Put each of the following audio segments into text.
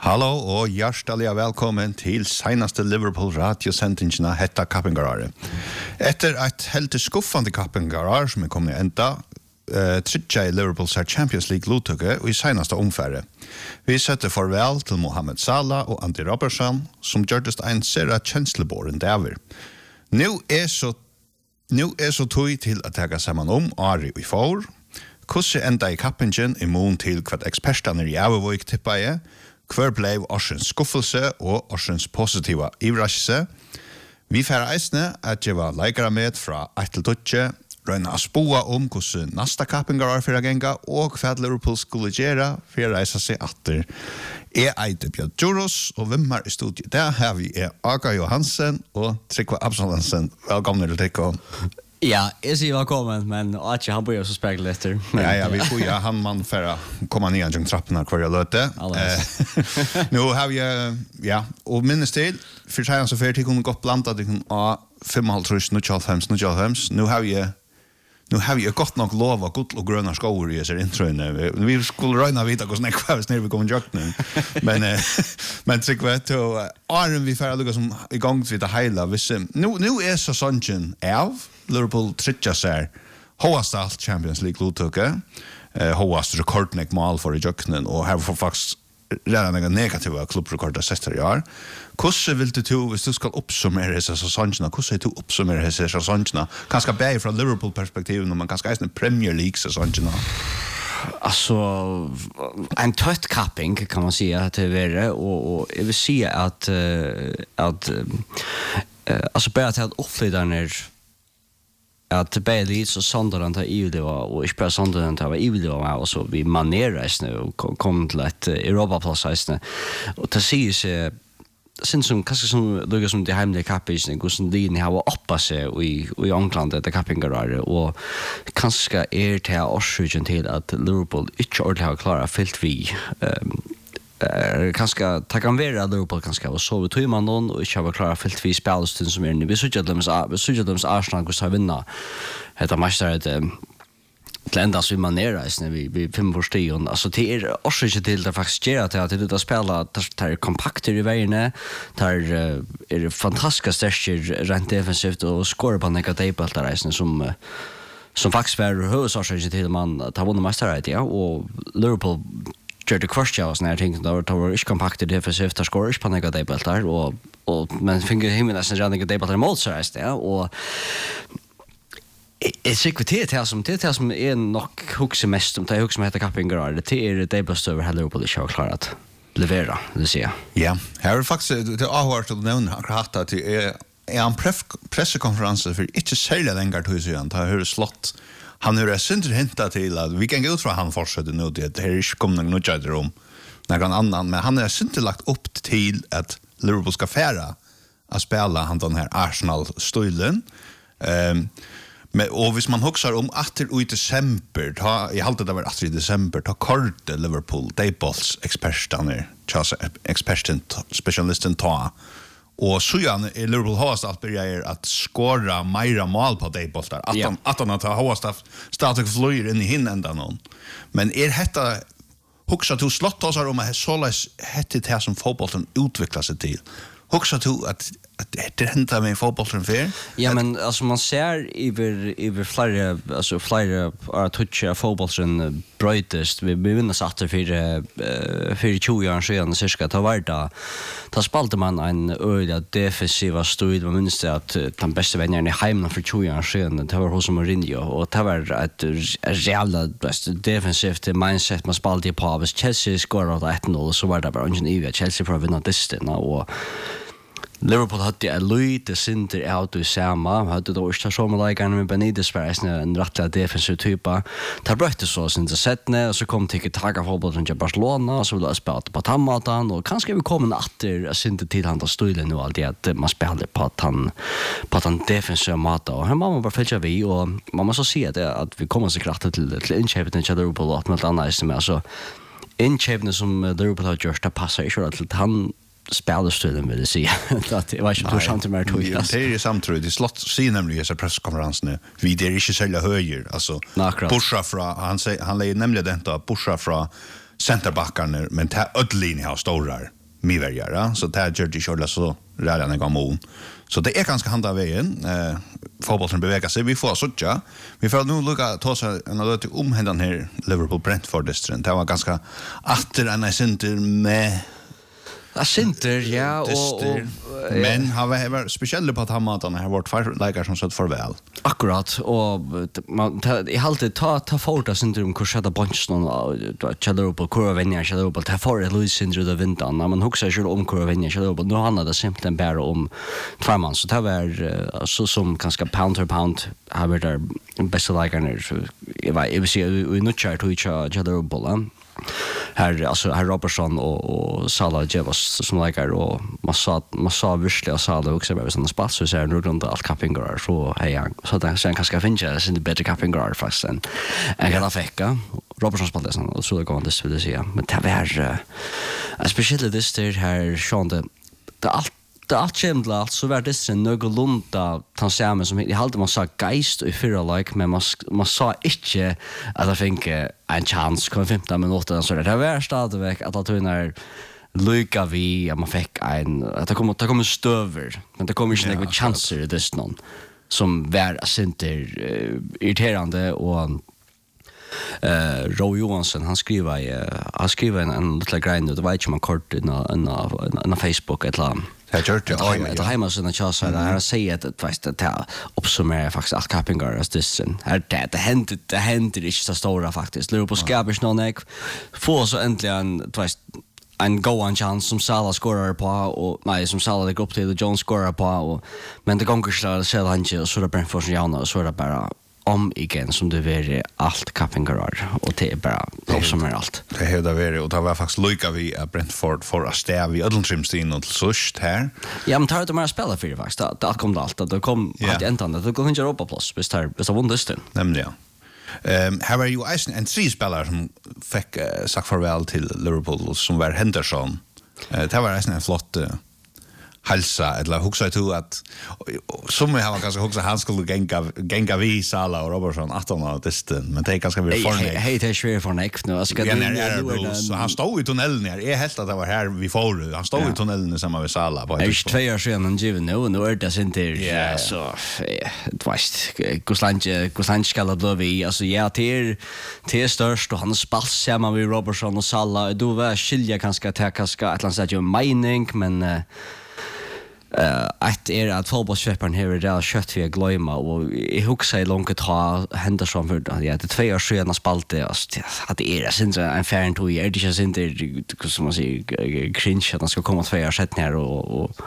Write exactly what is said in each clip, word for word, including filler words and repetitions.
Hallo og hjertelig velkommen til senaste Liverpool radiosendingene hetta Kappingarare. Etter et helt skuffande Kappingarare som er kommet enda, uh, tredje i Liverpools Champions League lotøkke og i senaste omfære. Vi setter farvel til Mohamed Salah og Andy Robertson, som gjørtes en sere kjenslebåren dæver. Nå er så, nå er så tog til å ta sammen om Ari og i for. Hvordan enda i kappingen imot til hva ekspertene i Avevøk tippet er, hver ble årsens skuffelse og årsens positiva ivraskelse. Vi får eisne at jeg var leikere med fra Eitel Tutje, røyne å spoa om hvordan neste kappinger er for å genga, og hva Liverpool skulle gjøre for å reise seg atter. Jeg eiter Bjørn Djuros, og hvem er i studiet? Der har vi er Aga Johansen og Trygve Absalonsen. Velkommen til Trygve. Ja, jeg sier velkommen, men Archie, han bor jo så spekler etter. Ja, ja, vi får ja, han man for å komme ned en trappene hver jeg løte. Nå har vi, ja, og minnes til, for seg så før til kunne gått blant at det kunne ha fem og halv, nå tjalvfems, nå tjalvfems. Nå har vi Nu har vi godt nok lov av godt og grønne skoer i disse introene. Vi skulle røyne vite hvordan jeg kvar hvis vi kommer til jøkken. Men, men Trygve, til åren vi får lukke som i gang til det hele. Nå, nå er så sånn av Liverpool tredje seg hovedst alt Champions League lotøkke. Hovedst rekordnek mål for i jøkken. Og her får faktisk redan en negativa klubbrekorder sester i år. Hvordan vil du to, hvis du skal oppsummere disse sesongene, hvordan er du oppsummere disse sesongene? Kanskje bare fra Liverpool-perspektivet, men kanskje eisen Premier League-sesongene? Alltså, en tøtt kapping kan man säga att det är, och, och jag vill säga att, uh, att uh, alltså bara att uppflyttarna är att Bailey så Sunderland tar I V var och inte bara Sunderland tar I V var och så vi maneras nu och kom till ett Europa-plats nu och det säger sig sen som kanske som lukar som det hemliga kappingen hur som linjen har uppa sig i i England det kappingar och kanske är det orsaken till att Liverpool inte ordentligt har klarat fyllt vi um, Uh, kanske ta kan vara Liverpool kanske var så vi tog man någon och inte var klara fyllt vi spelstund som är ni vi såg att de vi såg att de Arsenal går så vinna detta matchen det till ända så man ner när vi vi fem på station alltså det är också till det faktiskt gör att det det spela där kompakt i vägen där är det fantastiska stärker rent defensivt och skora på negativt där som som faktiskt var huvudsaken till man ta vunnit mästare ja och Liverpool gör det kvarst jag såna här ting då var inte kompakt defensivt där skor inte på negativt där och och men finger himlen nästan redan negativt där mål så är det och är sekretet här som det här som är nog huxar mest om det hux som heter Kappingar det är det bästa över Liverpool det show klarat levera det ser jag. Ja, här är faktiskt det har hört att nämna akkurat att det är en presskonferens för inte sälja den gartusen ta hur slott han hör synder hinta till att vi kan gå ut från han fortsätter nu det här är inte kommer något jädra om någon annan men han är synder lagt upp till att Liverpool ska fära att spela han den här Arsenal-stilen um, men och hvis man huxar om att i december ta i halta det var att i december ta kort Liverpool Dayballs experten Charles experten specialisten ta och så gärna är Liverpool har stått börjar att skåra mera mål på Dayballs att yeah. att han har håstaff startar flyger in i hinända någon men är detta huxa till slott oss om att sålas hette det som fotbollen utvecklar sig till huxa till att att det händer med fotbollen för ja men alltså man ser över över flera alltså flera att toucha fotbollen brightest vi vinner satt för för tjugo år sedan cirka ta varda ta spalte man en öliga defensiva stöd man minns det att den bästa vännerna i hemma för tjugo år sedan det var hos Mourinho och det var ett jävla defensivt mindset man spalte på av Chelsea skorade ett noll så var det bara ingen i Chelsea för att vinna det och Liverpool hade en lite center out i samma hade då också så med like med Benitez för en rättla defensiv typa tar brötte så sen så sättne och så kom till tag av fotbollen till Barcelona och så ville spela på Tamatan och kanske vi kommer åter center till han där stilen nu allt att man spelar på att han på att han defensiv mata och han mamma bara fälja vi och man måste se det att vi kommer så klart till till inköpet till Liverpool och med annat med så inköpet som Liverpool har gjort passar ju till han spelstunden vill säga att det var ju så sant med två. Det är ju samtidigt det slott ser nämligen så presskonferensen vi det är inte sälja höjer alltså pusha från han säger han lägger nämligen detta pusha från centerbackarna men ta ödlin har stora mivärjare så det gör det själva så redan en gång. Så det är ganska handa vägen eh fotbollen beväger sig vi får sådja. Vi får nu lucka ta så en lite om händan här Liverpool Brentford distrikten. Det var ganska åter en center med Ja, Sinter, ja, og, og men har var speciellt på att han maten har varit för likar som så farväl. Akkurat, og man i halvtid ta ta forta Sinter om hur sätta bunch någon Chelsea på kurva vänner Chelsea på ta for Luis Sinter då vinter när man huxar ju om kurva vänner Chelsea på nu handlar det simpelt bara om två man så det var så som ganska pound per pound har varit där bästa likarna så jag var jag vill se vi nu chart to each other bolla här alltså här Robertson och och Salah Jevas som likar och man sa man sa visst att Salah också var sån spass så är det runt allt cappingar så hej så där sen kanske finns det bättre cappingar fast sen jag kan fäcka Robertson spelade sån och så det går inte vill säga men det var especially this there här Sean det det allt det allt kämdla så var det sen någorlunda han ser mig som jag hade man sa geist i fyra like men man man sa inte att jag fick en chans kom femton minuter så det var stadigväck att att när Luka vi att man fick en att det kommer det kommer stöver men det kommer inte några chanser i det någon som var center uh, irriterande och eh uh, Ro Johansson han skriver uh, han skriver en, en liten grej nu det var inte man kort i en Facebook eller Det gör det. Ja, det hemma så när jag sa det här säger att det fast det uppsummerar faktiskt allt cappingar as this and här det det händer det händer inte så stora faktiskt. Liverpool skabbish någon ek får så äntligen fast en go on chance som Salah scorar på och nej som Salah lägger upp till och Jones scorar på och men det gånger så så han inte så det Brentford så gärna så det bara om igen som det var allt cappingar och det är bara uppsummerar allt. Det hade varit och det var faktiskt lika vi att Brentford för att stäva vi Ödlentrimstin och sust här. Ja, men tar det mer spela för det faktiskt. Det kom det allt. Det kom att ända det går inte Europa plus. Visst här, visst har vunnit det. Nämligen. Ehm här var ju Eisen en tre spelare som fick uh, sagt farväl till Liverpool som var Henderson. Eh uh, det var Eisen en flott uh, halsa eller huxa till att som jag har kanske huxa han skulle gänga gänga vi Salah och Robertson åtton av distan men det är ganska vi för mig. Hej det är svårt för mig nu. Jag ska det så han stod i tunneln här. Jag helt att det var här vi får han stod i tunneln samma med Salah på. Det är två år sedan han given nu nu är det inte ja så det var Goslange Goslange ska det bli alltså ja till till störst och han spals samma med Robertson och Salah då var skilja kanske att kanske att han säger ju mening men Uh, att är att fotbollsköparen här är där kött vi glömma och i huxa i långt ta Henderson för ja det två år sedan spalte att det är sen en fair to year det känns inte som man säger cringe att han ska komma två år sedan här och och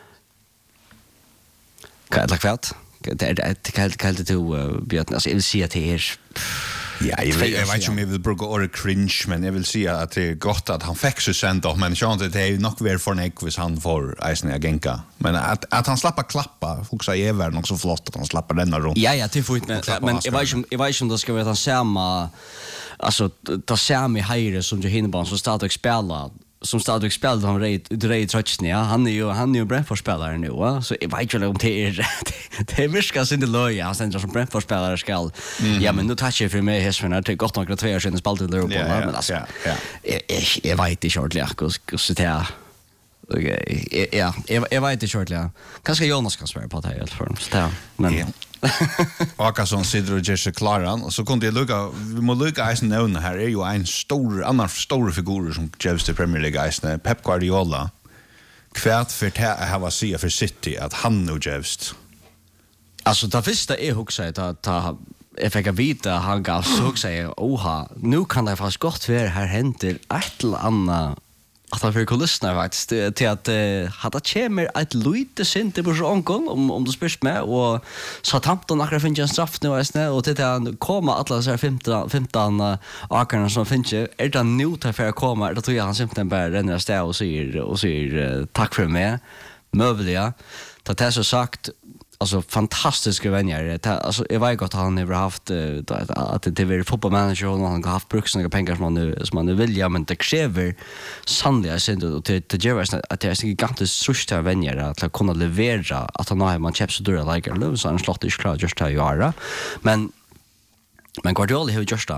kan det kvart det är det kallt kallt till Björn alltså jag vill se att det är ja, jag vet jag vet inte om jag vill bruka ordet cringe men jag vill säga att det är gott att han fick så sent då men jag inte det är nog väl för en vis han får Eisen Agenka men att att han slappar klappa också är väl nog så flott att han slappar denna rum. Ja ja, det får inte men jag vet inte jag vet inte om det ska vara han samma alltså ta samma höjre som ju hinner som startar och spelar som stadig spelade han rätt rätt touchen ja han är ju han är ju Brentford spelare nu va så jag vet ju om det är det är viskas inte loja han sen som Brentford spelare skall ja men nu touchar för mig häsven att det gott några två år sedan spelade i Liverpool men alltså ja jag vet inte shortly hur så det okej ja jag vet inte shortly kanske Jonas kan svara på det helt för så där men Akason sitter och gör sig klaran och så kunde jag lucka vi må lucka Eisen nu här är ju en stor annan stor figur som Jevs till Premier League Eisen Pep Guardiola kvärt för det här var se för City att han nu Jevs alltså det första är också att ta jag fick vita han gav så säga oha nu kan det faktiskt gott vara här händer ett eller annat att han för kulisserna faktiskt till att hade kämmer ett lite sent på Jean-Con om om du spyrs med och så Hampton akkurat finns en straff nu är och till att komma alla så här femton femton akarna som finns är det nu till för att komma då tror jag han simpelthen bara renner stä och säger och säger tack för mig möjliga att det så sagt alltså fantastiska vänner alltså jag vet att han har haft att det är fotbollmanager och han har haft bruksna pengar som man nu som man nu vill ja men det kräver sannliga synd och till till Jervis att det är så gigantiskt strusta vänner att kunna leverera att han har man köpt så dyra like Lewis han slått i klart just att göra men men Guardiola har just det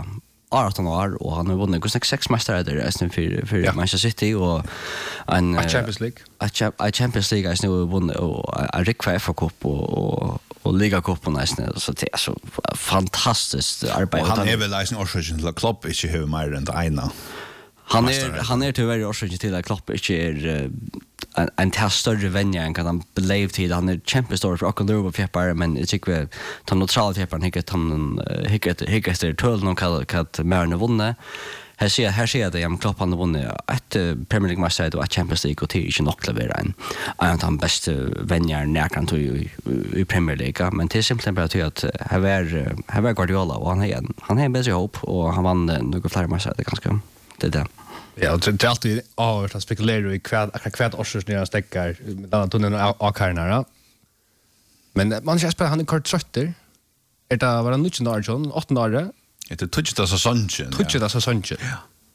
arton år och han har vunnit ganska sex mästare där resten för för ja. Manchester City och en uh, Champions League. A Champions League är nu vunnit och en riktig F A Cup och och och Liga Cup och nästan så det är så fantastiskt arbete. Och han är väl liksom orsaken till Klopp inte hur mer än ena. Han är han är tyvärr orsaken till att Klopp inte är en en tar större vänja än kan han believe till han är champion story för och Liverpool peppar men jag tycker vi tar neutral peppar han hickar han hickar hickar efter tull någon kallar kat mer än vunnit. Här ser här ser det jag Klopp han vunnit ett Premier League match och Champions League och till inte nog leverera en en han bästa vänjar när kan till i Premier League men det är simpelt bara till att här är här är Guardiola och han är han är bäst ihop och han vann några fler matcher det ganska det är det. Ja, det är alltid avhört att spekulera i kvad kvad årsurs när han stäcker den tunneln av karnarna. Men man känns på han är kort trötter. Är det var han nutchen där John åttonde året? Det är touchet alltså sonchen. Touchet alltså sonchen. Ja.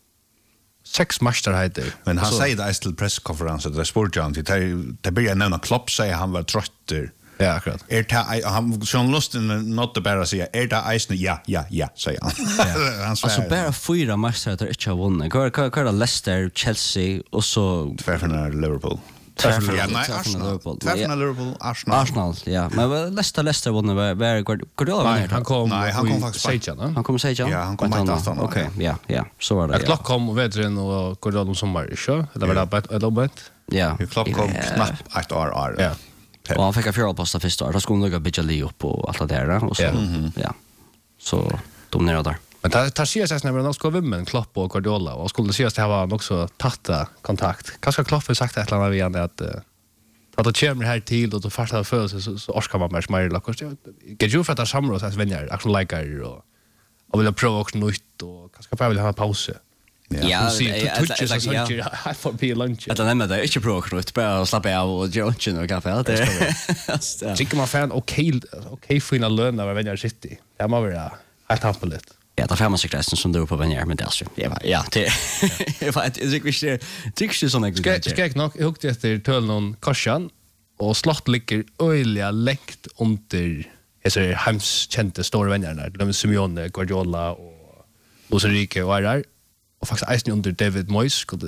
Sex matcher heter. Men han säger det till presskonferensen där sportjan till det börjar nämna Klopp säger han var trötter. Ja, akkurat. Är det han journalisten not the better säga är det ice ja ja ja säger han. Han alltså bara fyra matcher där inte har vunnit. Kör kör kör Leicester, Chelsea och så Tväffarna Liverpool. Tväffarna Liverpool. Tväffarna Liverpool, Arsenal. Arsenal, ja. Men Leicester Leicester vunnit var Guardiola vann. Han kom Nej, han kom faktiskt sejan. Han kom sejan. Ja, han kom inte åt honom. Okej, ja, ja. Så var det. Att Klopp kom och vedren och Guardiola om sommar, så det var det ett lobbet. Ja. Klopp kom knappt ett år år. Ja. Och han fick en fjärde posta första år. Då skulle han lägga Bidjali upp och allt det där. Och så, ja. ja. Så dominerade där. Men det tar sig sig när man ska vinna Klopp och Guardiola. Och skulle se att det var också tatta kontakt. Kanske Klopp har sagt ett eller annat igen att att det kommer här till och då första för så så orkar man mer smart lakost. Get you för att samla oss att vinna. Action like och och vill prova också nytt och kanske bara vill ha en paus. Ja, touches så sånt ju I får be lunch. Att nämna det inte prova knut bara slappa av och lunchen och kaffe det. Tycker man fan okej okej fina lön när vänner City. Det måste vara helt hampligt. Ja, det femma sekressen som drog på vänner men det alltså. Ja, ja, det jag vet det är ju tycker ju såna grejer. Ska jag nog hugga efter töll någon korsan och slott ligger öliga läkt under är hems kända stora vänner där. De Simeone, Guardiola och Luis Enrique och där. Och faktiskt eisen under David Moyes skulle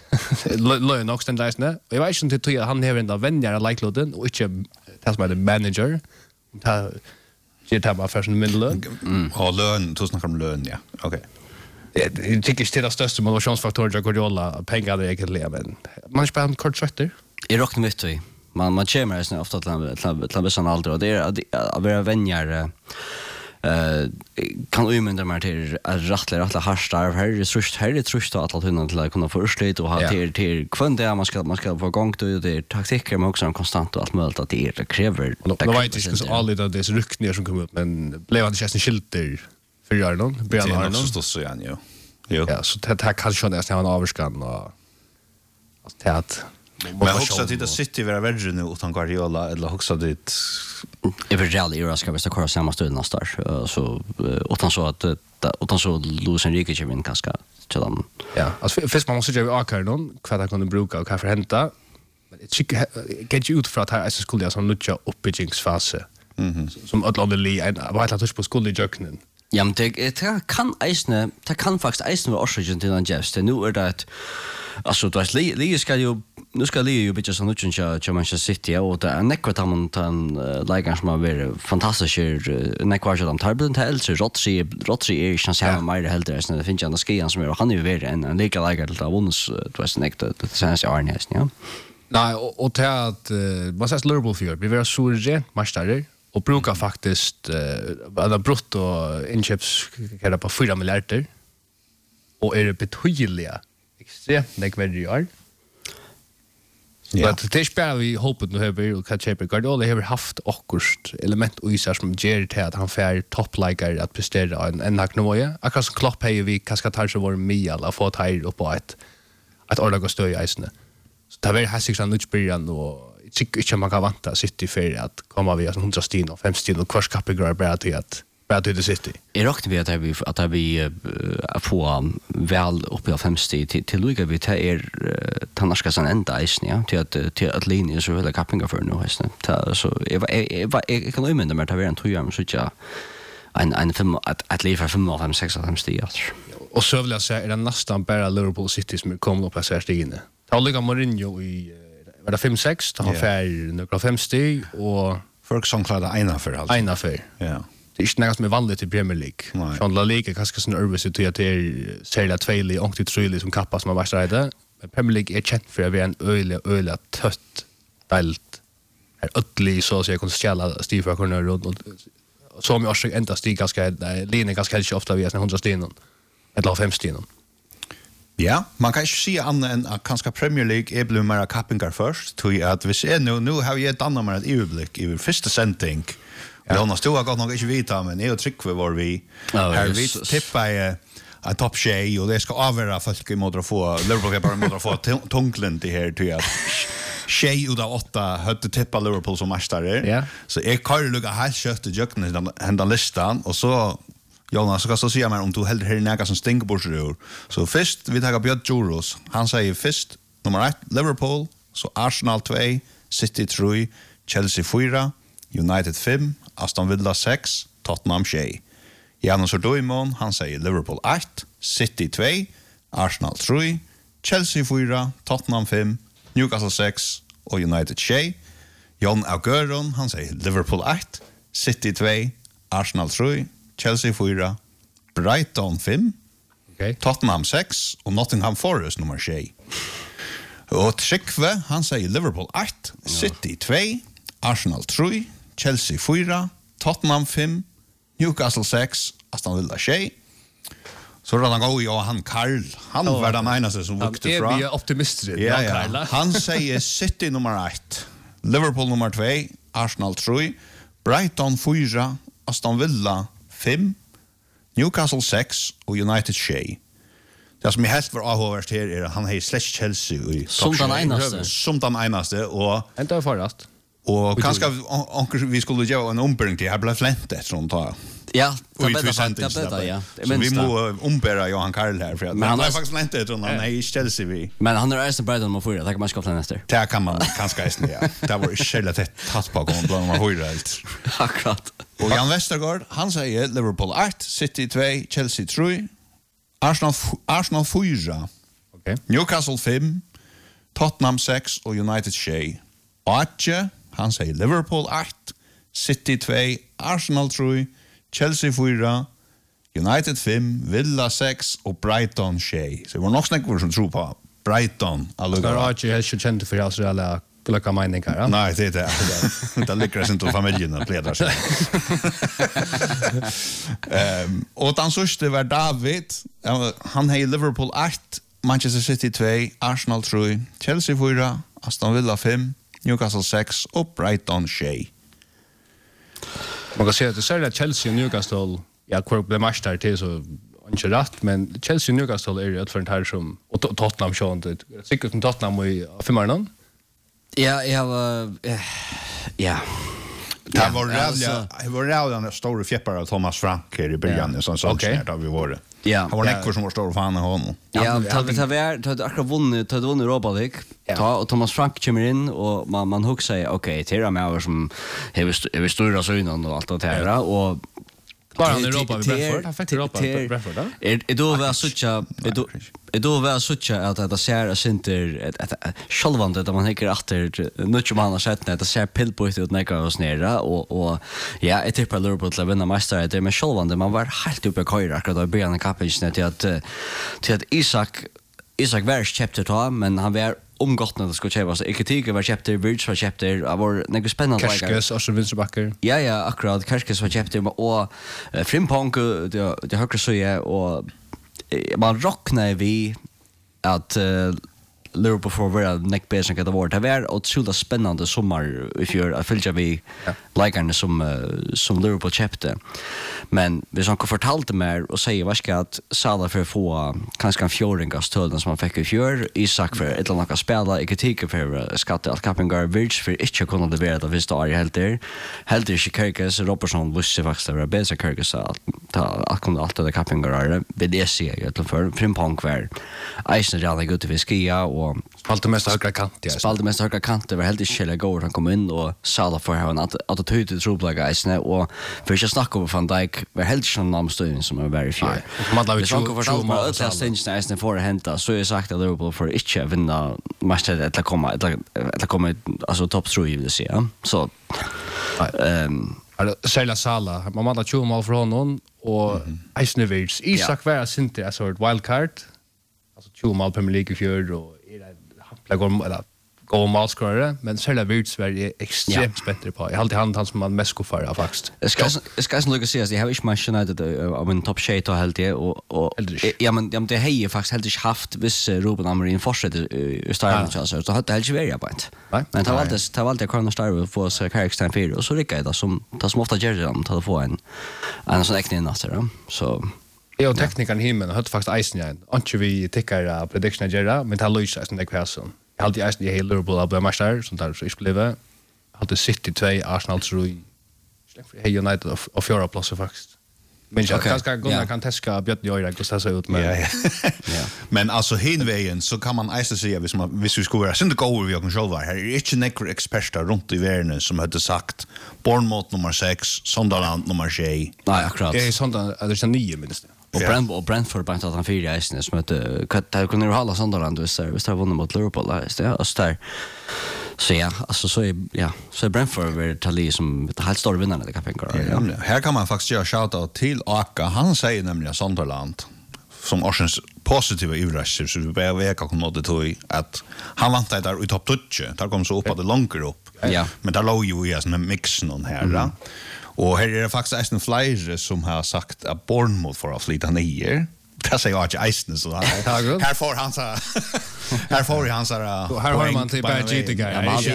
löna också den där snä. Jag vet inte till han har ändå vänner att like loden och inte tas med manager. Ta ger ta bara för sin middel. Och lön, då snackar om lön, ja. Okej. Jag tycker det är det största motivationsfaktorn jag Guardiola pengar det egentligen men man spelar en kort trötter. I rock mitt i. Man man kommer snä ofta till till till besan aldrig och det är att vara vänner eh kan ju men där till rättla rättla harstar här är trust här är trust att att hinna till att kunna få urslut och ha till till kvant där man ska man ska få gång då det är taktiker men också en konstant och allt möjligt att det är kräver det vet inte så all det det ryckningar som kommer ut men blev han inte skilter för gör någon Brian Arnold så så igen ju. Jo. Ja så det här kanske nästan en avskan och att att men också att det City vara värre nu utan Guardiola eller också det i real era ska vi stå kvar samma stund nästa år så utan så att utan så Luis Enrique kommer in kanske till dem. Ja, alltså först man måste ju ha akar någon kvar att kunna bruka och kanske hämta men det tycker get ut för att här är så skulle jag som nutcha uppbyggingsfase. Mhm. Som att landa li en vad att på skulle jöknen. Ja, men det kan eisne, det kan faktisk eisne være årsaken til den Jeffs. Det nu er det at, altså, du vet, Lee skal jo, nu skal Lee jo bytja sånn utjen til Manchester City, og det er nekva til han til en leikeren som har vært fantastisk, nekva til han tar blitt til eldre, Rodri, Rodri er ikke hans hjemme mer heldre, det finnes ikke en skian som er, og han er jo vært en, en like leikere til å ha vunnet, du vet, nekva til senest i Arnes, ja. Nei, og til at, man sier Liverpool fyr, vi vil ha så rent marsdarer, och brukar faktiskt eh uh, brutto inköps kan på fyra miljarder och är det betydliga extremt nekvärdiga. Men det spelar vi hoppas nu har vi och kanske Guardiola har haft akkurst element och isar som ger till att han får toppliker att prestera en en nivå. Akkurat som Klopp har vi kanske tar så var med alla få tajr upp på ett ett ordlag och stöj i isen. Så det var hastigt så mycket början och tycker inte man kan vänta City för att komma via som hundra stin och fem stin och kvar kappigrar bara till att bara till det City. Jag räknar vi att vi att vi få väl upp i fem stin till till Luga vi tar er tannaska sen ända isen ja till att till att linje så väl kappingar för nu hästen. Så jag jag jag kan ju men det med att vara en två år så jag en en fem att att leva fem och fem sex fem stigar. Och så vill jag säga är det nästan bara Liverpool City som kommer upp på så här stigen. Ta Liga Mourinho i var det fem sex, ta han för några fem stig och folk som klarade ena för alltså. Ena för. Ja. Det är inte något som är vanligt i Premier League. Från La Liga kanske sån nervös ut att det är särskilt tvåli och till tröli som kappas man värsta det. Men Premier League är känt för att vi är en öle öle tött delt. Är ödlig så så jag kan ställa stiv för corner och som jag ska ända stiga ganska linjen ganska helt ofta vi är hundra stenen. Eller fem stenen. Ja, man kan ikke si annet enn at kanskje Premier League er blevet mer kappingar først, tog at hvis jeg nå, nå har jeg dannet meg et øyeblikk i første sending, ja. Jonas, du har godt nok ikke vita, men jeg og Trygve var vi, oh, her vi tippa jeg en topp tjej, og det skal avvære folk i måte å få, Liverpool kan bare måte å få tunglend i her, tog at tjej ut av åtta høtte tippa Liverpool som mestare, ja. Så jeg kan lukka helt kjøtt i jøkken hendan listan, og så Jonas, så kan jag säga mer om du heller här näga som stinker bort ur. Så först vi tar Björn Juros. Han säger först nummer ett Liverpool, så Arsenal två, City tre, Chelsea fyra, United fem, Aston Villa sex, Tottenham sju. Janus Ordoimon, han säger Liverpool ett, City två, Arsenal tre, Chelsea fyra, Tottenham fem, Newcastle sex och United sju. Jon Auguron, han säger Liverpool ett, City två, Arsenal tre, Chelsea fyra, Brighton fem, okay. Tottenham sex och Nottingham Forest nummer sju. Och Trygve, han säger Liverpool ett, City två, Arsenal tre, Chelsea fyra, Tottenham fem, Newcastle sex, Aston Villa sju. Så då han går ju han Karl, han oh, var den enaste som vukte fra. Han är optimist. Ja, ja. Han säger City nummer ett, Liverpool nummer två, Arsenal tre, Brighton fyra, Aston Villa fem, Newcastle sex och United sju. Det som är helt för avhåverst här är att han har slett Chelsea i som den enaste. Som den enaste. Och inte har förrast. Och kanske vi skulle göra en ombering till. Här blev flänt från ta. Ja, det är bättre, det är bättre, ja. Så vi må ombera Johan Karl här för att han har faktiskt flänt från han är i Chelsea vi. Men han är även Brighton nummer fyra, det kan man skapa nästa. Det kan man kanske även, ja. Det var själva tätt tatt på gång bland nummer fyra helt. Akkurat. Och Jan Westergaard, han säger Liverpool ett, City två, Chelsea tre, Arsenal Arsenal fyra. Okay. Newcastle fem, Tottenham sex och United sju. Atje, han säger Liverpool ett, City två, Arsenal tre, Chelsea fyra, United fem, Villa sex och Brighton sju. Så det var nog snackor som tror på Brighton. Alltså Atje är ju känd för alltså alla glöcka meningar, ja? Nej, det är det. Det lyckas inte att familjen plädar sig. um, och den sista var David. Han har Liverpool ett, Manchester City två, Arsenal tre, Chelsea fyra, Aston Villa fem, Newcastle sex och Brighton sju. Man kan säga att det är att Chelsea och Newcastle, ja, kvar blev match där till så inte rätt, men Chelsea och Newcastle är ju ett för en här som, och Tottenham så inte. Säkert som Tottenham i femmarna. Ja, jag var ja. Det var rävliga, det var rävliga stora fjäppar av Thomas Frank här i början, en sån sånt där vi var. Ja. Han var nekvar som var stor fan av honom. Ja, ta vi ta vi ta akkurat vunnit, ta vunnit Europa League. Ta och Thomas Frank kommer in och man man hugger sig okej, till de här som har vi stora synen och allt det där och bara i Europa vi Brentford, han fick Europa Brentford då. Är då var sucha, är då är då var sucha att det ser center ett självande där man häcker efter mycket man har sett det ser pillpoint ut när och snära och och ja, ett typ av Liverpool att vinna mästare det med självande man var helt uppe i köra akkurat då början av kapitlet till att till att Isak Isak var chapter ta men han var omgått när det skulle köpas. Iketiga var chapter, Bridge var chapter, det var något spännande. Kerskes, också vänsterbackar. Ja, ja, akkurat. Kerskes var chapter, och Frimpong, det, det högre så är, och man rocknar vi att uh, Liverpool får vara neckbäsen kan det vara. Det var otroligt spännande sommar i fjör att följa vi ja. Likarna som, uh, som Liverpool köpte. Men hvis han kan fortalte mer og sier hva skal at Salah for å få kanskje en fjordingastøden som han fikk i fjør, Isak for et eller annet spela, ikke tikke for skatte alt Kappengar, Virch for ikke å kunne levere det hvis det er helt der. Helt der ikke Kirkes, Robertson lyser faktisk å være bedre Kirkes at kunne alt det Kappengar er. Ved det sier jeg til før, Frimpong var eisen redan gutt i Fiskia og och Spalte mest högra kant, ja. spalte mest högra kant, det var helt inte Kjell Gård, han kom in och Sala för här en attityd till troblaga isne och för att snacka om Van Dijk var helt inte någon namnstöjning som är very few. Man har ju Så för att man ödla stinsen isne för att hämta så är sagt att Liverpool för inte vinna matchen eller komma eller komma alltså topp tre vill säga. Så ehm Sälja Sala, man måste tjugo mål för honom och Eisnevits. Isak var inte en sort wildcard. Alltså tjugo mål Premier League i fjör och är går eller gå målscorare, men Sälja Virts var är extremt bättre på. Jag har alltid han han som man mest går för faktiskt. Jag ska jag ska nog säga att jag har inte matchat United av en topp tjej och helt det och och ja men ja men det har ju faktiskt helt inte haft vis Ruben Amorim fortsätter i starten så så hade det helt inte varit point. Men det var alltid det var alltid Corner Star för så Carrickstein fyra och så rycker det som tar som ofta gör det att få en en sån äkta innatter så Ja, och tekniken himmen har faktiskt isen igen. Inte vi tycker prediction gera, men det har löst sig den kvasen. Jag hade isen i hela Liverpool av matcher som där så skulle hade City två Arsenal tre släpp för Hey United och fyra platser faktiskt. Men jag kanske går kan testa Björn Jöra hur det ser ut med. Ja, ja. Men alltså hinvägen så kan man ästa säga hvis man hvis vi skulle vara synd gå över vi kan själva här är inte några experter runt i världen som hade sagt Bournemouth nummer sex, Sunderland nummer sju. Nej, akkurat. Det är sånt att det är nio minst. Och Brentford och Brentford bara att han fyra isen som mötte där kunde ju hålla Sunderland och så visst har vunnit mot Liverpool där så ja så där så ja alltså så är ja så är Brentford över Tali som det helt stora vinnarna det kan tänka ja. Här kan man faktiskt göra shout out till Aka. Han säger nämligen Sunderland som Orsens positiva överraskning så vi behöver veka kom något till att han vantade där i topp tjugo där kom så upp att det långt upp. Ja. Men där låg ju i sån mix någon här mm. Och här är det faktiskt en flyer som har sagt att Bournemouth får att flytta ner. Det säger jag att Eisen så här. Här får han så här får han så här. Här har man till bara cheatingar.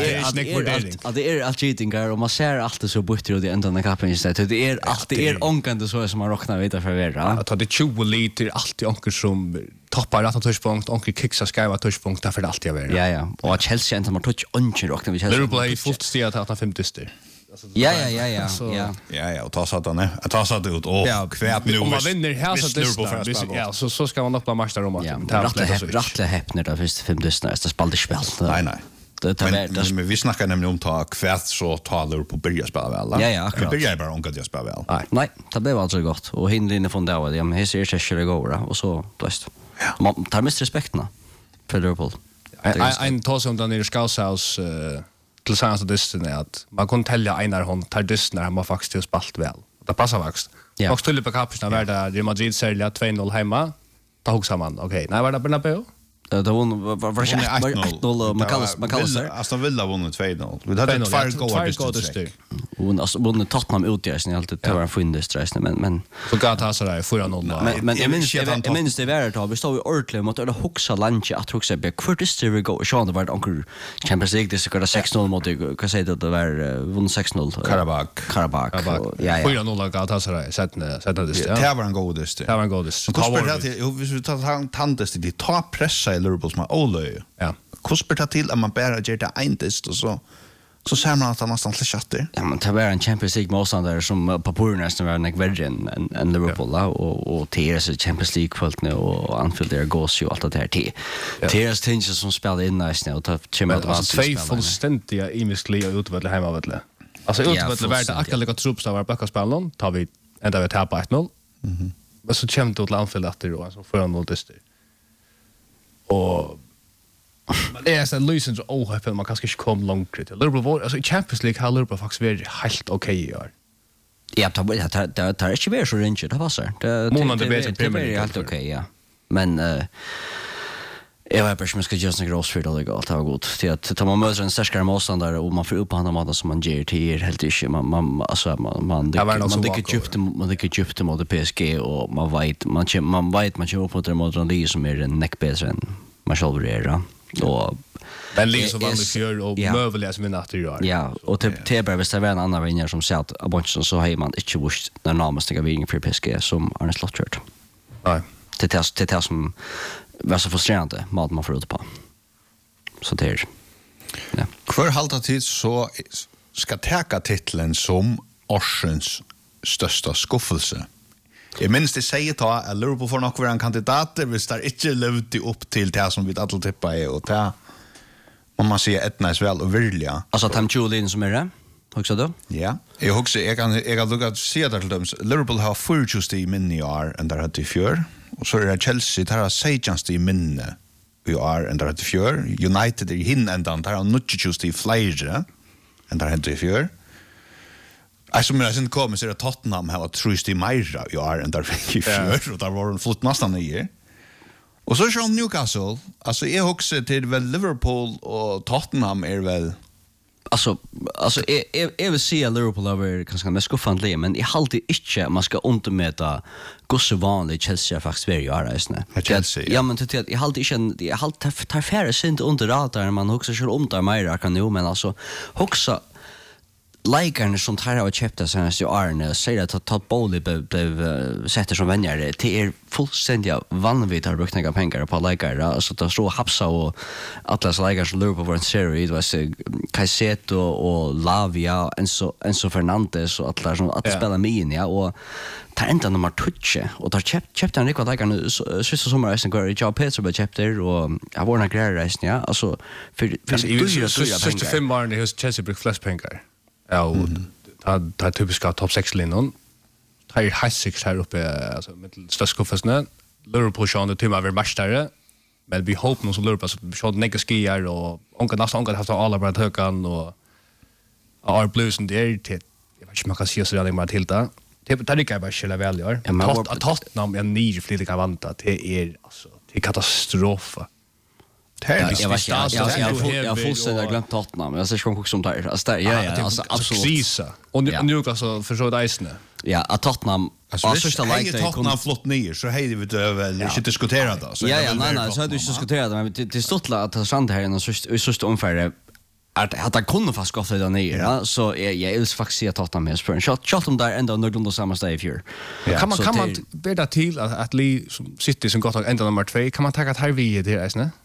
Ja, det är allt cheatingar och man ser alltid så butter och det ända när kappen istället. Det är alltid är onkande så som man räknar vidare för vara. Att det tjugo liter alltid onkel som toppar rätta touchpunkt, onkel kicksa skriva touchpunkt därför det alltid är. Ja ja. Och Chelsea inte man touch onkel räknar vi Chelsea. Liverpool är fullt stig att ha fem dyster. Ja ja ja ja ja. Ja ja och ta så att han är ta så att ut och kvärt nu. Om man vinner här så det ja så så ska man upp på matchen om att rättla häpnar där först fem dyster det spaltar spel. Nej nej. Det tar men, det men vi snackar nämligen om ta kvärt så talar på börja spela väl. Ja ja akkurat. Börja bara onka det spela väl. Nej. Nej, det blev alltså gott och hinlinjen från där ja men här ser det skulle gå då och så just. Man tar mest respekten för Liverpool. En tar som den i Skaushaus till sanns och dysten är att man kan tälja en när hon tar dysten när man faktiskt har spalt väl. Det passar faktiskt. Yeah. Och skulle på kapsna yeah. Var det Real Madrid sälja två noll hemma. Ta ihåg samman. Okej, okay. Nej, var det Bernabeu? Det var var var ett noll och man kallar man kallar sig. Aston Villa vann två noll. Vi hade ett fire goal dysten. Och alltså vann Tottenham ut i sin alltid tar en fin stressen men men så går ta så där fyra noll. Men men jag minns jag minns det var det vi stod i ordentligt mot eller huxa lunch att huxa be Curtis det gå och Sean det var onkel Champions League det skulle sex noll mot vad säger det det var vann sex noll Karabakh Karabakh ja ja fyra noll går ta så där sätta sätta det det var en god dysten. Det var en god dysten. Hur spelar det vi tar tantest det ta pressa i Liverpool som Ole. Ja. Hur spelar det till att man bara gör det en test och så så ser man att han nästan chatter. Ja, men det var en Champions League motståndare som på pur nästan var en värre än än Liverpool ja. och och T S Champions League kvällt nu och Anfield där går ju allt det här till. T S Tinge som spelar in nästan och tar chimot var två fullständiga imisliga utvärdle hemma väl. Alltså utvärdle var det akkurat lika truppstavar backa spelaren tar vi ända vi tappar ett noll. Mhm. Men så kommer det till Anfield efter då så för noll dyster. Och det är så lösens oh jag man kanske inte kom långt till Liverpool alltså i Champions League har Liverpool faktiskt varit helt okej i år. Ja, det det det det är inte väl så rent det passar. Det det är helt okej ja. Men eh jag vet inte om jag ska just några Rossford eller gott det var gott till att ta man möter en starkare motståndare och man får upp på andra maten som man ger till helt inte man man alltså man man det man det köpte man det köpte mot P S G och man vet man man vet man köper på mot en lig som är en neck bättre än man själv är och den lig som vanligt för och möjliga som är natter gör. Ja, och till Teber visst det var en annan vinnare som sa att a bunch så har man inte visst när närmast jag vinner för P S G som Arne Slottsjört. Nej. Det är det är som var så frustrerande mat man får ut på. Så det är ja. Kvar halta tid så ska täcka titeln som Orsens största skuffelse. Jag minns det säger ta att Liverpool får nog vara en kandidat hvis det inte levde upp till det som vi alla tippar är och det om man säger etnas väl och vilja. Alltså Tam Julian som är det. Också då? Ja. Jag också jag kan jag kan lugga se där till dem. Liverpool har fyrtio i minne i år än där hade i fjör. Och så är det Chelsea där har sextio i minne i år än där hade i fjör. United i hin ändan där har nitton i flyger än där hade i fjör. Alltså men sen kommer så det Tottenham har trust i Myra i år än där fick i fjör och där var de fått nästan nio. Och så kör Newcastle. Alltså jag också till väl Liverpool och Tottenham är väl Alltså alltså jag jag vill se Liverpool över kanske mest skuffande men i halvtid inte man ska undermäta hur så vanligt Chelsea faktiskt är ju nästan. Chelsea. Ja men det jag halvtid inte jag halvtid tar färre synd under radar man också kör om där mer kan ju men alltså också Likarna som tar av köpta senast i Arne säger att ta Bowley blev sätter som vänner till er fullständigt vanvitt har brukt några pengar på likar alltså att stå hapsa och Atlas likar som Liverpool var en serie det var så Caicedo och Lavia en så en så Fernandes och Atlas som att spela med in ja och tar ända nummer två och tar köpt köpte han riktigt likar så så som resten går Joe Pedro blev köpt där och jag var några grejer resten ja alltså för för sextiofem var det hos Chelsea brukt flest pengar. Ja, och ta ta typiska topp sex linjen. Ta är high six här uppe alltså med störskoffasnä. Liverpool sjön det timma över matchare. Men vi hoppas nog så Liverpool så vi sjön neka skiar och onka nästan onka haft alla bra hökan och our blues and the till. Jag vet inte man kan se så där med till det. Det tar det bara skulle väl gör. Att Tottenham är nio fler kan vänta till är alltså till katastrof. Jag vet jag jag jag fullständigt glömt Tottenham. Jag ser ju också som där. Alltså där ja ja alltså absolut. Precis. Och nu alltså för så dejsne. Ja, att Tottenham alltså första like det Tottenham flott ner så hej vi väl inte diskutera det så. Ja ja nej nej så hade vi inte diskuterat det men det stod att det sant här i så så så ungefär att att han kunde fast gå för det ner ja så jag jag vill faktiskt se Tottenham med för en shot shot om där ända under de samma steg för. Kan man kan man bättre till att Lee som sitter som gott ända nummer två kan man ta att här vi det är snä.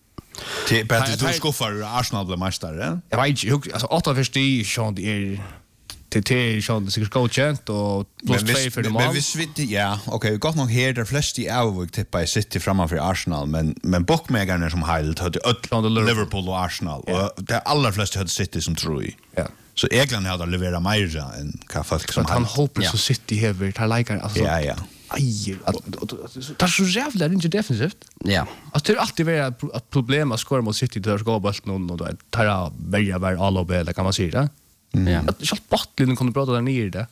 Det bättre du skuffar Arsenal blir mästare. Jag vet inte alltså åtta första i sjön det är T T sjön det säkert godkänt och plus två för dem. Men vi svitt ja, okej, vi gått nog här där flest i Avog tippa i City framför Arsenal men men bookmakerna som helt hade Liverpool och Arsenal och det allra flesta hade City som tror i. Ja. Så egentligen hade levererat mer än vad folk som han hoppas så City här tar likar alltså. Ja ja. Aj, det är så jävla inte defensivt. Ja. Alltså det är alltid varit ett problem att skåra mot City där ska bollen någon och då tar välja var alla eller kan man säga det. Ja. Att så bottlen kunde prata där nere det.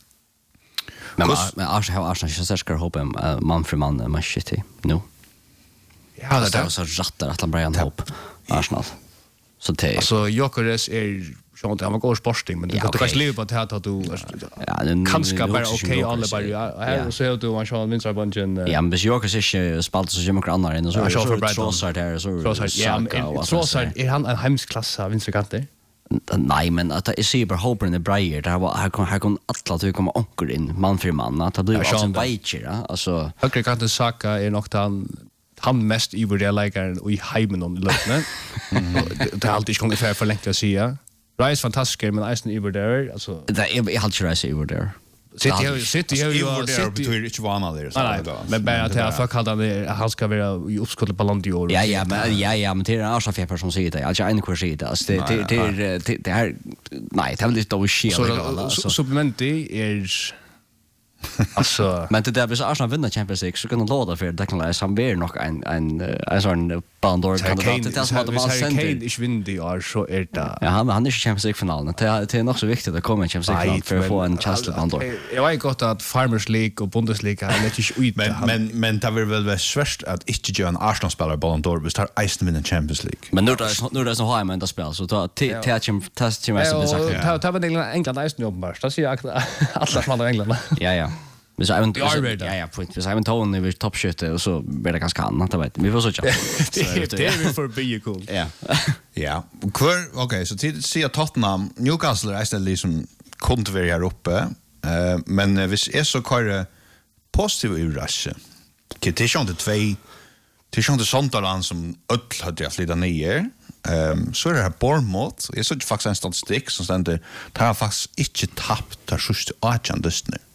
Men men Arsenal har Arsenal så ska hoppa man för man med City. Nu. Ja, det är så rattar att Brian Hope Arsenal. Så det alltså Jokeres är sånt han var god sporting men det kan kanske leva på att att du kanske bara okej alla bara här så är du han Sean Vincent bunchen ja men Jokers är spalt så jämmer grannar in och så så så där så ja så så är han en hemsklasse Vincent Kante. Nej men att det är super hoper in the brayer där var här kom här kom alla att komma onkel in man för man att det blir alltså en väger alltså jag kan inte saka är nog han han mest i vår läkaren och i hemmen om löpne. Det har alltid kommit för länge att säga. Rice fantastisk men Eisen över där alltså det är helt Rice över där. City City har ju sett betyder inte vana där så. Men bara att jag fuck hade han ska vara i uppskottet Ballon d'Or. Ja ja men ja ja men det är Arsenal för person säger det. Alltså en kurs säger det. Alltså det det det det här nej, det är väl lite då shit alltså. Supplement är alltså men det där blir Arsenal vinner Champions League så kan de låta för det kan läsa som blir nog en en en sån Ballon d'Or kandidat det är som att de har sänt ich vinner die år så är det ja han han är Champions League finalen det det är nog så viktigt att komma i Champions League för att få en chans till Ballon d'Or jag vet gott att Farmers League och Bundesliga är lite ut men men men det vill väl vara svårt att inte göra en Arsenal spelare Ballon d'Or visst har Eisen vinner Champions League men nu då nu då så har jag men det spel så ta touch test team så det ta ta väl England Eisen jobbar så ser jag alla från England ja ja men så även ja ja point så även Tony vi toppskytte och så blir det ganska annat vet vi får så chatta det är vi för be cool ja ja kvar okej så till se Tottenham Newcastle är istället liksom kunde vara här uppe eh men hvis är så kvar positiv i rush det är inte två det är inte Sunderland som öll hade jag flyttat ner ehm så är det här Bournemouth jag såg faktiskt en statistik som ständer det har faktiskt inte tappat där sjuste åtjan dystne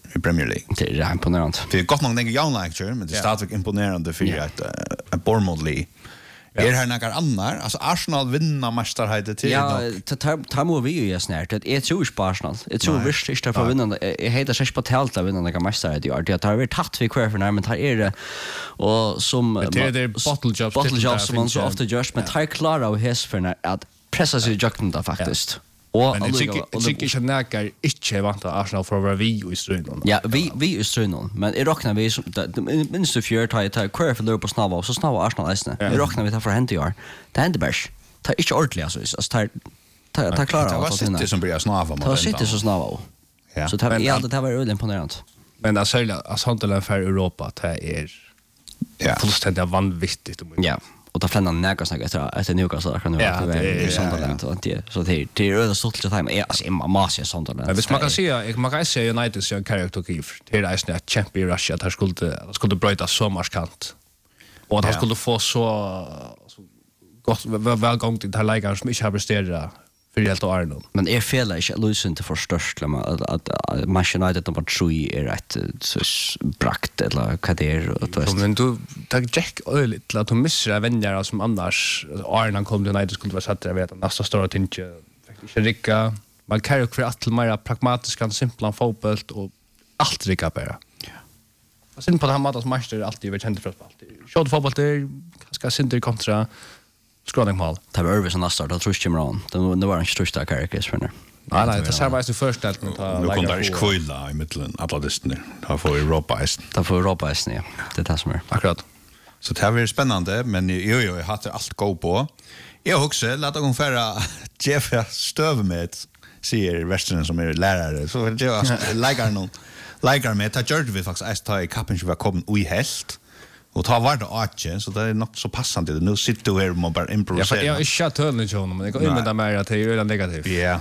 i Premier League. Det är imponerande. Det är gott många tänker jag like, men det är stadigt imponerande för att ett Bournemouth League. Är här några andra? Alltså Arsenal vinner mästarheten till. Ja, tar må vi ju snart. Det är tror på Arsenal. Det tror visst inte för vinna. Jag heter sig på tält att vinna några mästarhet i år. Det har vi tagit vi kvar för när men tar är det och som det är bottle jobs bottle jobs som man så ofta görs men tar klara och häs för att pressa sig jucken där faktiskt. Och men det tycker jag näkar inte vant att Arsenal för vad vi i striden. Ja, vi vi i striden, men i rocknar vi minst of year tar tar kvar för Liverpool snabba så snabba Arsenal nästan. I rocknar vi tar för hänt i år. Det händer bärs. Tar inte ordentligt alltså så tar tar tar klara att det som blir snabba mot. Det sitter så snabba. Ja. Så tar vi allt det var väldigt imponerande. Men det säger att Sunderland för Europa det är ja, fullständigt vanvittigt. Ja. Och då fländer näga snacka efter efter Newcastle kan nu ja, det är Sunderland och det så det det är öde stolt till time alltså i Marseille Sunderland. Men visst man kan se man kan se United som character give det är snä champion Russia där skulle skulle bryta så markant. Och han skulle få så så gott välgång till lägaren som inte har presterat för helt och Arnold. Men är fel inte lösen till förstörst att att Manchester United de bara tre är rätt så brakt eller vad det är och så men du tag Jack öl till att missa vänner som annars Arnold kom till United skulle vara satt jag vet nästa stora tinge faktiskt Ricka man kan ju för att mer pragmatisk och simpla fotboll och allt Ricka bara. Ja. Och sen på det här matas matcher alltid vi kände för alltid. Shot fotboll det ska synda kontra scrolling mål. Det var över så nästa då tror jag Imran. Det var en största karaktär för nu. Nej nej, det ser bara ut först att ta nu kommer det inte kvilla i mitten alla distan. Har får Europa ist. Det får Europa ist ja. Det är som är. Akkurat. Så det här blir spännande men jo jo jag hade allt gå på. Jag också låta gå för Jeff stöv med ser Western som är lärare så det jag likar någon likar med att George vi faktiskt är ta i kappen som var kommen och i helt. Och ta vart och atje så det är något så passande det nu sitter du här och bara improvisera. Ja, jag är chatt hörn i honom men det går in med det mer att det är negativt. Ja.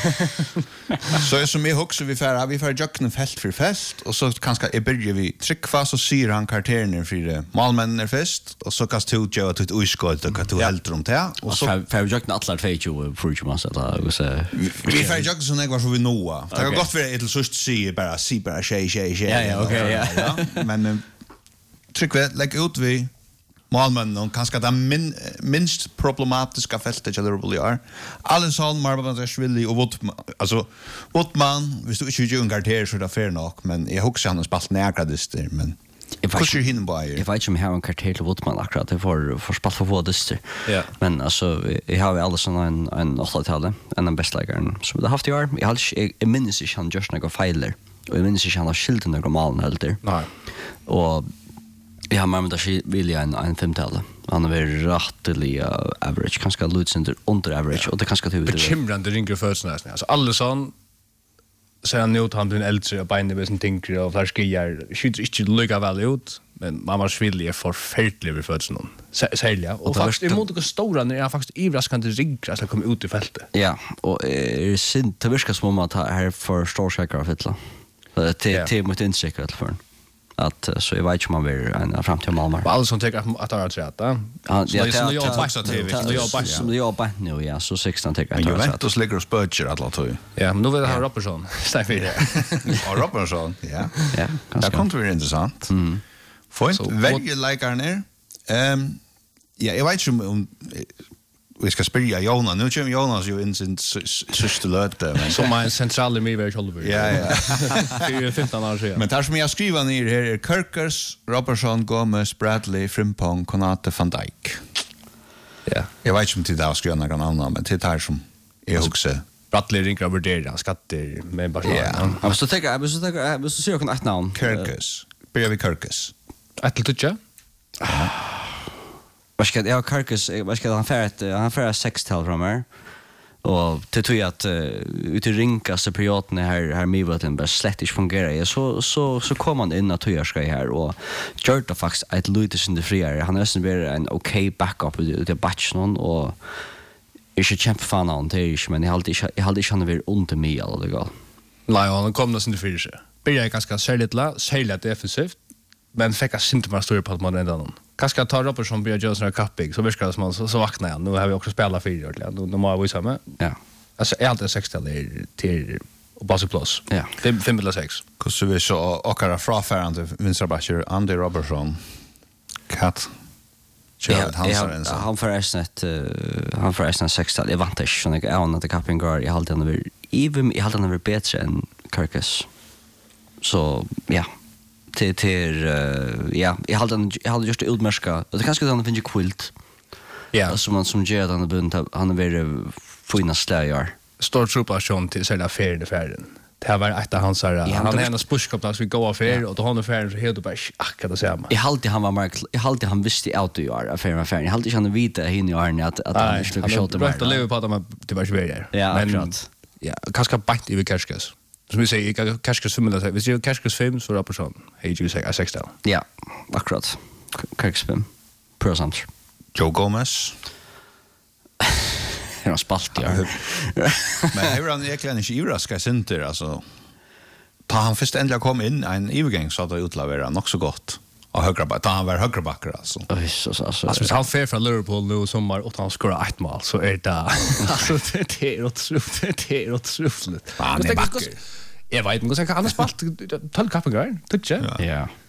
Så är som vi också vi för vi för jocken fest för fest och så kanske är börjar vi trycka så ser han karakteren för det malmännen är fest och så kastar ut jag att utskott och att du helt om det och så för jocken alla två för ju måste att så vi för jocken så jag var så vi noa. Det har gått för ett så se bara se bara tjej tjej tjej. Ja ja okej ja. Men tryck lägg ut vi Malmön och kanske det min, minst problematiska fältet i Liverpool är. Alisson, Marbanashvili och Woodman. Alltså, Woodman, hvis du inte gör en karriär så är det fair nog, men jag huxar han har spalt nägradister, men hur ser hinner på er? Jag vet inte om jag har en karriär till Woodman akkurat, det får, får spalt för få dister. Ja. Men alltså, jag har Alisson en, en åtta-talet, en av bästläggaren som jag har haft i år. Jag, har, jag, jag minns inte han görs några feiler, och jag minns inte han har skilt några malen heller. Nej. Och jag har med mig vilja en en femtal. Han är väl rättelig average, kanske lite under average och det kanske till. Bekymrande ringer försnäs. Alltså Alisson så han nu tar han den äldre beinen med sin tinker och flaskar skjuter inte lika väl ut, men mammas vilja är förfärlig vid födseln. Sälja och faktiskt det mot att stora när jag faktiskt överraskande ringer att komma ut i fältet. Ja, och är synd det verkar som att här för storsäkra fälla. Det det mot insäkrat för att så jag vet inte om man vill en fram till Malmö. Och alla som tycker att att träta. Ja, det är jag bästa till vi. Det är bäst som det jag bara nu ja, så sexton tycker jag. Men Juventus ligger och spöker alla två. Ja, men då vill jag ha Robertson. Stäng för det. Ja, Robertson. Ja. Ja, det kommer att bli intressant. Mm. Fint. Väljer likar ner. Ehm ja, jag vet inte om vi ska spela Jonas. Nu kommer Jonas ju in sin sista löte. Som en central i mig väl själv. Ja, ja. Det är femton år sedan. Men där som jag skriver ner här är Kirkers, Robertson, Gomez, Bradley, Frimpong, Konate, Van Dijk. Ja. Jag vet inte om det är skriva några andra, men det är som är också. Bradley ringer över där, skatter med Barcelona. Ja. Så tänker jag, så tänker jag, så ser jag kan ett namn. Kirkers. Börjar vi Kirkers. Ett till tutja. Vad ska jag Karkus vad ska han färd han färd sex tal från mig och det tror jag att ut i rinkaste perioden här här Mivaten bara slett inte fungerar så så så kommer man in att jag ska här och Jordan faktiskt ett Lucas in the friare han är nästan bara en okej backup i det batchen och är ju champ fan on det men jag hade inte jag hade inte han vill under mig alla det går. Nej, han kom nästan till fyra. Börjar ganska särskilt la, särskilt defensivt, men fick jag inte mer stor på att man ändå någon. Kanske tar Robert som blir just när kappig så viskar det som så, så vaknar jag. Nu har vi också spelat fyra år. Nu, nu må jag visa mig. Ja. Alltså jag alltid sextio är till och Basse Plus. Ja. fem fem eller sex. Hur så vi så åkara frafärande Vinstrabacher Andy Robertson. Kat. Ja, han han förresten ett han förresten sextal. Jag vant inte så jag är on the capping guard. Jag hade den even jag hade den bättre än Kirkus. Så ja. Till till ja, jag hade den jag hade just utmärska. Det kanske den finns ju quilt. Ja, som man som gör den bunt han är väldigt fina stäjar. Stor trupation till sådär affären i färden. Det var ett av hans här. Han är en spushkopplas vi går affär och då har han affären så helt bara kan det säga. Jag hade han var mark jag hade han visste out i år affären affären. Jag hade inte vita hin i år att att han skulle skjuta mig. Det lever på att man det var ju där. Ja, akkurat. Ja, kanske bant i Kerskas. Som vi säger, jag Kerskas fem eller vi ser Kerskas fem så rapporten. Hej du säger sex då. Ja, akkurat. Kerskas fem. Procent. Joe Gomez. Han har spalt ja. Men hur han egentligen inte ivraska center alltså. Ta han först ändligen kom in en övergång så att det utleverera nog så gott. Och högra back, ta han var högra backar alltså. Oj så så så. Alltså han fer från Liverpool nu sommar och han skorar ett mål så är det alltså det är otroligt det är otroligt. Han är back. Jag vet inte, hur ska han ha spalt tolv kappar, tycker jag. Ja.